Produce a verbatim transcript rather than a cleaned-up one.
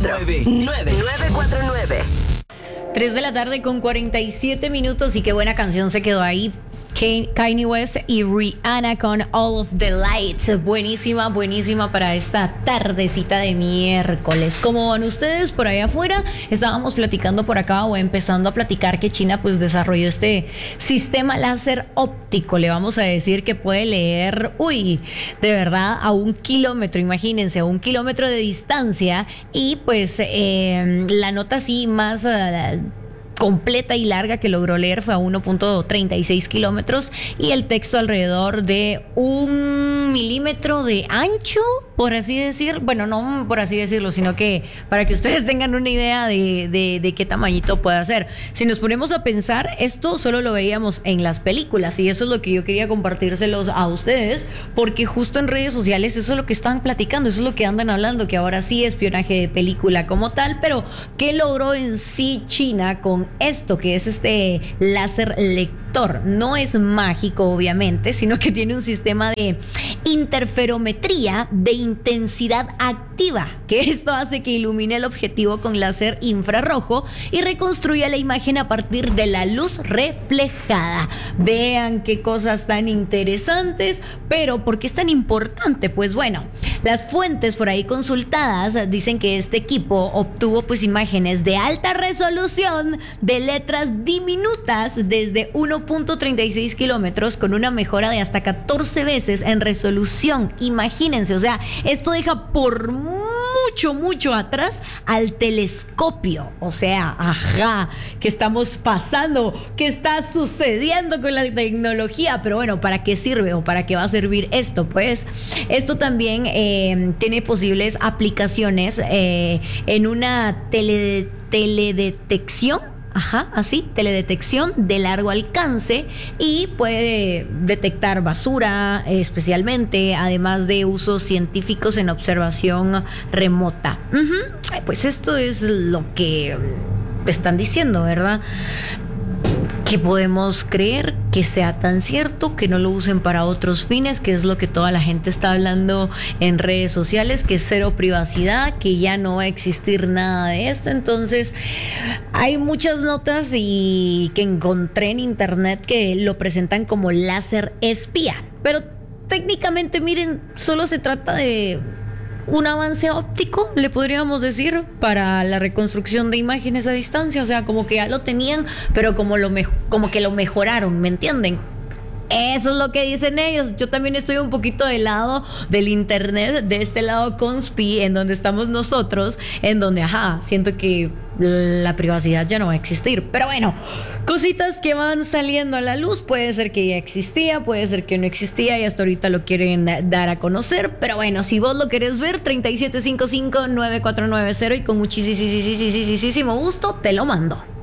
nueve nueve cuatro nueve. tres de la tarde con cuarenta y siete minutos y qué buena canción se quedó ahí. Kanye West y Rihanna con All of the Lights. Buenísima, buenísima para esta tardecita de miércoles. ¿Cómo van ustedes por allá afuera? Estábamos platicando por acá o empezando a platicar que China pues desarrolló este sistema láser óptico. Le vamos a decir que puede leer, uy, de verdad a un kilómetro, imagínense, a un kilómetro de distancia y pues eh, la nota así más... Uh, completa y larga que logró leer fue a uno punto treinta y seis kilómetros y el texto alrededor de un milímetro de ancho, por así decir, bueno, no por así decirlo, sino que para que ustedes tengan una idea de, de, de qué tamañito puede ser. Si nos ponemos a pensar, esto solo lo veíamos en las películas y eso es lo que yo quería compartírselos a ustedes, porque justo en redes sociales eso es lo que están platicando, eso es lo que andan hablando, que ahora sí espionaje de película como tal, pero ¿qué logró en sí China con esto que es este láser lector? No es mágico obviamente, sino que tiene un sistema de interferometría de intensidad activa, que esto hace que ilumine el objetivo con láser infrarrojo y reconstruya la imagen a partir de la luz reflejada. Vean qué cosas tan interesantes, pero ¿por qué es tan importante? Pues bueno, las fuentes por ahí consultadas dicen que este equipo obtuvo pues imágenes de alta resolución de letras diminutas desde uno punto treinta y seis kilómetros con una mejora de hasta catorce veces en resolución. Imagínense, o sea, esto deja por mucho, mucho atrás al telescopio. O sea, ajá, ¿qué estamos pasando? ¿Qué está sucediendo con la tecnología? Pero bueno, ¿para qué sirve o para qué va a servir esto? Pues esto también eh, tiene posibles aplicaciones eh, en una tele, teledetección. Ajá, así, teledetección de largo alcance y puede detectar basura especialmente, además de usos científicos en observación remota. Uh-huh. Pues esto es lo que están diciendo, ¿verdad? Que podemos creer que sea tan cierto, que no lo usen para otros fines, que es lo que toda la gente está hablando en redes sociales, que es cero privacidad, que ya no va a existir nada de esto. Entonces hay muchas notas y que encontré en internet que lo presentan como láser espía, pero técnicamente miren, solo se trata de un avance óptico, le podríamos decir, para la reconstrucción de imágenes a distancia. O sea, como que ya lo tenían, pero como, lo me- como que lo mejoraron, ¿me entienden? Eso es lo que dicen ellos. Yo también estoy un poquito del lado del internet, de este lado conspi, en donde estamos nosotros, en donde, ajá, siento que la privacidad ya no va a existir. Pero bueno, cositas que van saliendo a la luz. Puede ser que ya existía, puede ser que no existía y hasta ahorita lo quieren dar a conocer. Pero bueno, si vos lo querés ver, treinta y siete cincuenta y cinco nueve cuatro nueve cero y con muchísimo gusto te lo mando.